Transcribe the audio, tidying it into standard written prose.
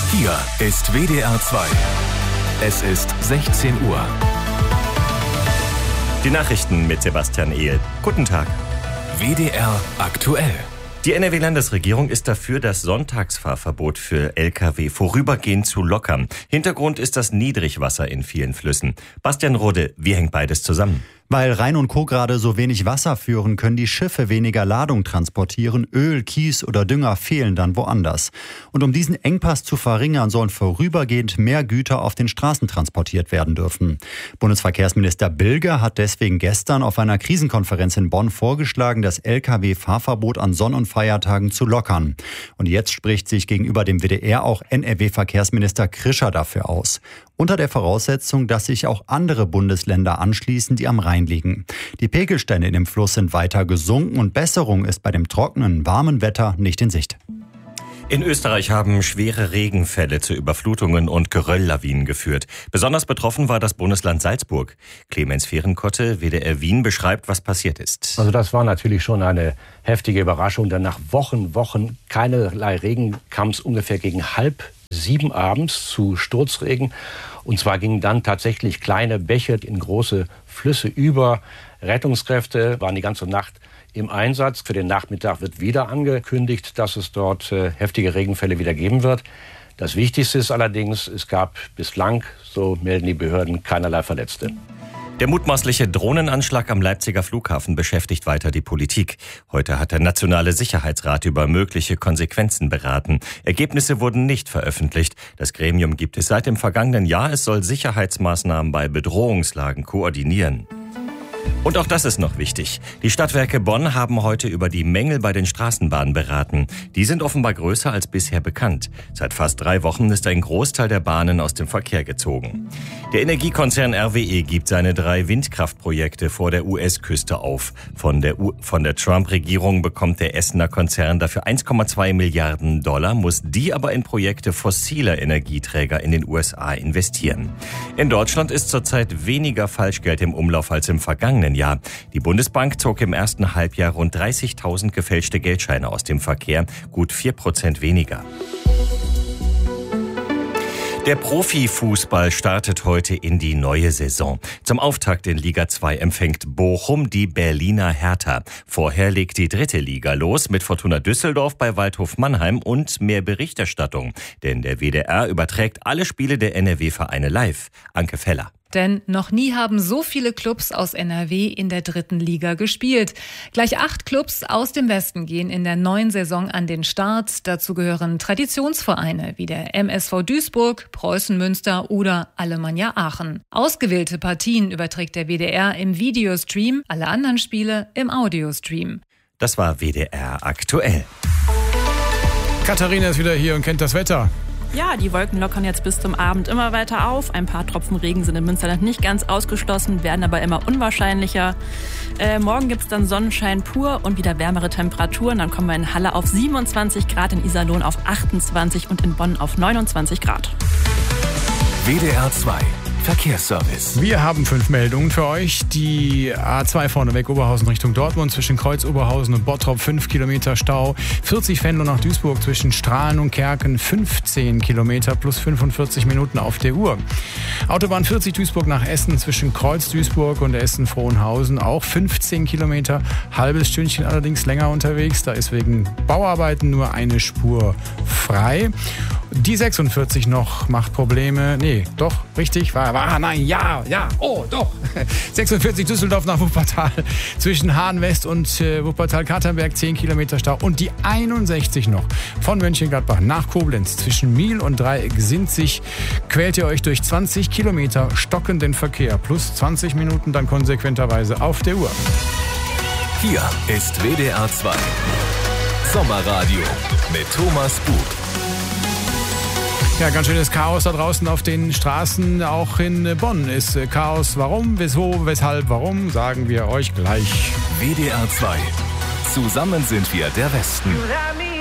Hier ist WDR 2. Es ist 16 Uhr. Die Nachrichten mit Sebastian Ehl. Guten Tag. WDR aktuell. Die NRW-Landesregierung ist dafür, das Sonntagsfahrverbot für Lkw vorübergehend zu lockern. Hintergrund ist das Niedrigwasser in vielen Flüssen. Bastian Rode, wie hängt beides zusammen? Weil Rhein und Co. gerade so wenig Wasser führen, können die Schiffe weniger Ladung transportieren. Öl, Kies oder Dünger fehlen dann woanders. Und um diesen Engpass zu verringern, sollen vorübergehend mehr Güter auf den Straßen transportiert werden dürfen. Bundesverkehrsminister Bilger hat deswegen gestern auf einer Krisenkonferenz in Bonn vorgeschlagen, das Lkw-Fahrverbot an Sonn- und Feiertagen zu lockern. Und jetzt spricht sich gegenüber dem WDR auch NRW-Verkehrsminister Krischer dafür aus. Unter der Voraussetzung, dass sich auch andere Bundesländer anschließen, die am Rhein liegen. Die Pegelstände in dem Fluss sind weiter gesunken und Besserung ist bei dem trockenen, warmen Wetter nicht in Sicht. In Österreich haben schwere Regenfälle zu Überflutungen und Gerölllawinen geführt. Besonders betroffen war das Bundesland Salzburg. Clemens Fehrenkotte, WDR Wien, beschreibt, was passiert ist. Also das war natürlich schon eine heftige Überraschung, denn nach Wochen keinerlei Regen kam es ungefähr gegen 6:30 abends zu Sturzregen. Und zwar gingen dann tatsächlich kleine Bäche in große Flüsse über. Rettungskräfte waren die ganze Nacht im Einsatz. Für den Nachmittag wird wieder angekündigt, dass es dort heftige Regenfälle wieder geben wird. Das Wichtigste ist allerdings, es gab bislang, so melden die Behörden, keinerlei Verletzte. Der mutmaßliche Drohnenanschlag am Leipziger Flughafen beschäftigt weiter die Politik. Heute hat der Nationale Sicherheitsrat über mögliche Konsequenzen beraten. Ergebnisse wurden nicht veröffentlicht. Das Gremium gibt es seit dem vergangenen Jahr. Es soll Sicherheitsmaßnahmen bei Bedrohungslagen koordinieren. Und auch das ist noch wichtig. Die Stadtwerke Bonn haben heute über die Mängel bei den Straßenbahnen beraten. Die sind offenbar größer als bisher bekannt. Seit fast 3 Wochen ist ein Großteil der Bahnen aus dem Verkehr gezogen. Der Energiekonzern RWE gibt seine 3 Windkraftprojekte vor der US-Küste auf. Von der Trump-Regierung bekommt der Essener Konzern dafür $1,2 Milliarden, muss die aber in Projekte fossiler Energieträger in den USA investieren. In Deutschland ist zurzeit weniger Falschgeld im Umlauf als im vergangenen Jahr. Die Bundesbank zog im ersten Halbjahr rund 30.000 gefälschte Geldscheine aus dem Verkehr, gut 4% weniger. Der Profifußball startet heute in die neue Saison. Zum Auftakt in Liga 2 empfängt Bochum die Berliner Hertha. Vorher legt die 3. Liga los mit Fortuna Düsseldorf bei Waldhof Mannheim und mehr Berichterstattung. Denn der WDR überträgt alle Spiele der NRW-Vereine live. Anke Feller. Denn noch nie haben so viele Clubs aus NRW in der 3. Liga gespielt. Gleich 8 Clubs aus dem Westen gehen in der neuen Saison an den Start. Dazu gehören Traditionsvereine wie der MSV Duisburg, Preußen Münster oder Alemannia Aachen. Ausgewählte Partien überträgt der WDR im Videostream, alle anderen Spiele im Audiostream. Das war WDR aktuell. Katharina ist wieder hier und kennt das Wetter. Ja, die Wolken lockern jetzt bis zum Abend immer weiter auf. Ein paar Tropfen Regen sind im Münsterland nicht ganz ausgeschlossen, werden aber immer unwahrscheinlicher. Morgen gibt's dann Sonnenschein pur und wieder wärmere Temperaturen. Dann kommen wir in Halle auf 27 Grad, in Iserlohn auf 28 und in Bonn auf 29 Grad. WDR 2. Verkehrsservice. Wir haben 5 Meldungen für euch. Die A2 vorneweg Oberhausen Richtung Dortmund zwischen Kreuz Oberhausen und Bottrop 5 Kilometer Stau. 40 Venlo nach Duisburg zwischen Strahlen und Kerken 15 Kilometer plus 45 Minuten auf der Uhr. Autobahn 40 Duisburg nach Essen zwischen Kreuz Duisburg und Essen-Frohnhausen auch 15 Kilometer. Halbes Stündchen allerdings länger unterwegs. Da ist wegen Bauarbeiten nur eine Spur frei. Die 46 noch macht Probleme. Nee, doch, richtig, oh, doch. 46 Düsseldorf nach Wuppertal zwischen Hahn West und Wuppertal-Katernberg 10 Kilometer Stau. Und die 61 noch von Mönchengladbach nach Koblenz zwischen Miel und Dreieck-Sinzig quält ihr euch durch 20 Kilometer stockenden Verkehr plus 20 Minuten dann konsequenterweise auf der Uhr. Hier ist WDR 2. Sommerradio mit Thomas Buch. Ja, ganz schönes Chaos da draußen auf den Straßen. Auch in Bonn ist Chaos. Warum, wieso, weshalb, warum, sagen wir euch gleich. WDR 2. Zusammen sind wir der Westen.